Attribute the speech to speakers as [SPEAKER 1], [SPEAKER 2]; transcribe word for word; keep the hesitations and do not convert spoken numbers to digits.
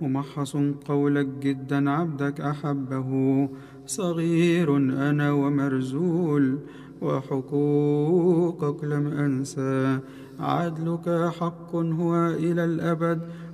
[SPEAKER 1] ممحص قولك جدا عبدك أحبه. صغير أنا ومرزول وحقوقك لم أنسى، عدلك حق هو إلى الأبد